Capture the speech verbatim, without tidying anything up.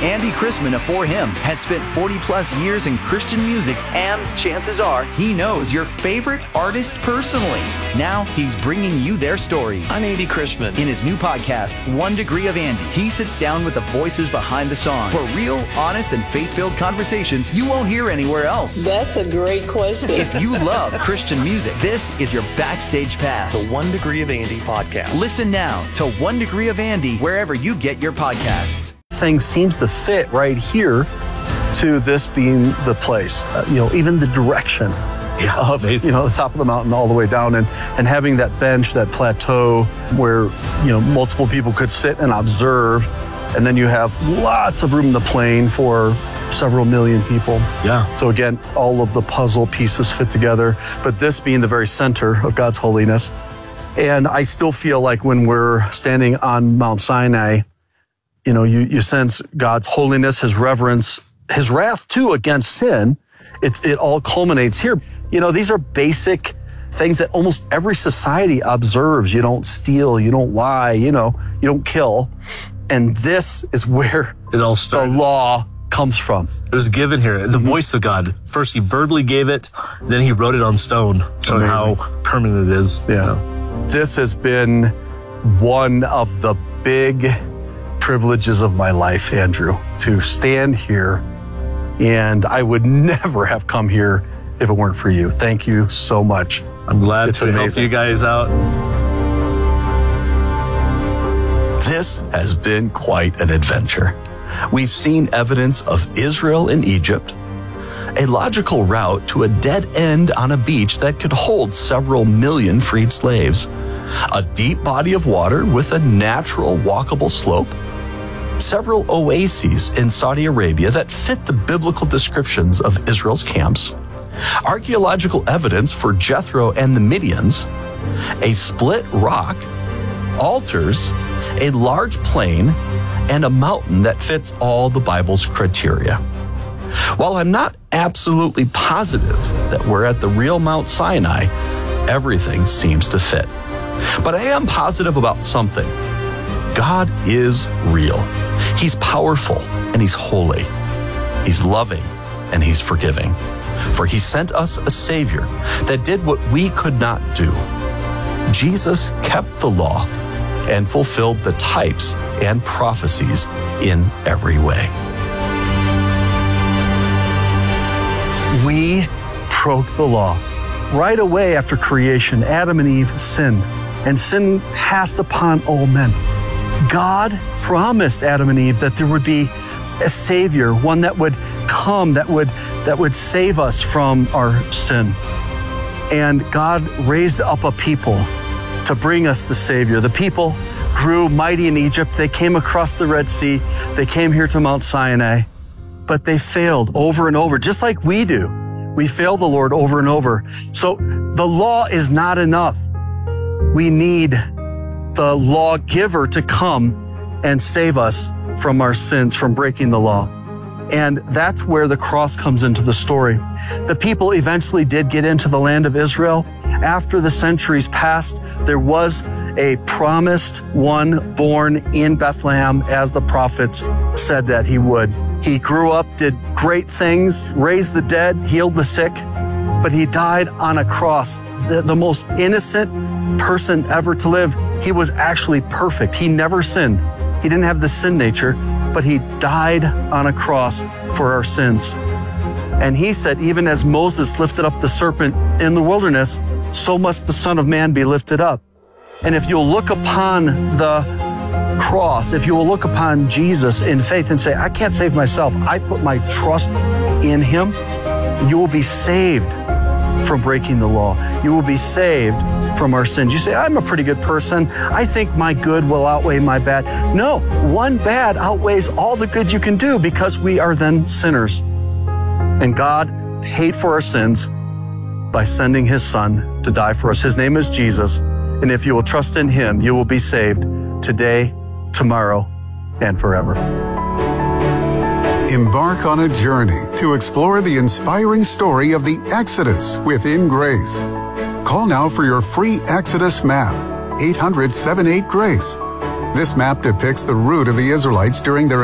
Andy Chrisman of For Him has spent forty plus years in Christian music, and chances are he knows your favorite artist personally. Now he's bringing you their stories. I'm Andy Chrisman. In his new podcast, One Degree of Andy, he sits down with the voices behind the songs for real, honest, and faith-filled conversations you won't hear anywhere else. That's a great question. If you love Christian music, this is your backstage pass. The One Degree of Andy podcast. Listen now to One Degree of Andy wherever you get your podcasts. Thing seems to fit right here to this being the place. Uh, you know, even the direction yeah, of amazing. you know the top of the mountain all the way down, and and having that bench, that plateau where you know multiple people could sit and observe, and then you have lots of room in the plain for several million people. Yeah. So again, all of the puzzle pieces fit together, but this being the very center of God's holiness. And I still feel like when we're standing on Mount Sinai, you know, you, you sense God's holiness, his reverence, his wrath too against sin. It, it all culminates here. You know, these are basic things that almost every society observes. You don't steal, you don't lie, you know, you don't kill. And this is where it all the started. law comes from. It was given here, the voice of God. First, he verbally gave it, then he wrote it on stone, showing how permanent it is. Yeah. This has been one of the big privileges of my life, Andrew, to stand here. And I would never have come here if it weren't for you. Thank you so much. I'm glad It's to help amazing. you guys out. This has been quite an adventure. We've seen evidence of Israel in Egypt, a logical route to a dead end on a beach that could hold several million freed slaves, a deep body of water with a natural walkable slope, several oases in Saudi Arabia that fit the biblical descriptions of Israel's camps, archaeological evidence for Jethro and the Midians, a split rock, altars, a large plain, and a mountain that fits all the Bible's criteria. While I'm not absolutely positive that we're at the real Mount Sinai, everything seems to fit. But I am positive about something. God is real. He's powerful and he's holy. He's loving and he's forgiving. For he sent us a Savior that did what we could not do. Jesus kept the law and fulfilled the types and prophecies in every way. We broke the law. Right away after creation, Adam and Eve sinned, and sin passed upon all men. God promised Adam and Eve that there would be a Savior, one that would come, that would that would save us from our sin. And God raised up a people to bring us the Savior. The people grew mighty in Egypt. They came across the Red Sea. They came here to Mount Sinai, but they failed over and over, just like we do. We fail the Lord over and over. So the law is not enough. We need the lawgiver to come and save us from our sins, from breaking the law. And that's where the cross comes into the story. The people eventually did get into the land of Israel. After the centuries passed, there was a promised one born in Bethlehem, as the prophets said that he would. He grew up, did great things, raised the dead, healed the sick, but he died on a cross. The, the most innocent person ever to live. He was actually perfect. He never sinned. He didn't have the sin nature, but he died on a cross for our sins. And he said, even as Moses lifted up the serpent in the wilderness, so must the Son of Man be lifted up. And if you'll look upon the cross, if you will look upon Jesus in faith and say, I can't save myself, I put my trust in him, you will be saved from breaking the law. You will be saved from our sins. You say, I'm a pretty good person. I think my good will outweigh my bad. No, one bad outweighs all the good you can do, because we are then sinners. And God paid for our sins by sending his Son to die for us. His name is Jesus. And if you will trust in him, you will be saved today, tomorrow, and forever. Embark on a journey to explore the inspiring story of the Exodus within Grace. Call now for your free Exodus map, eight hundred, seven eight, GRACE. This map depicts the route of the Israelites during their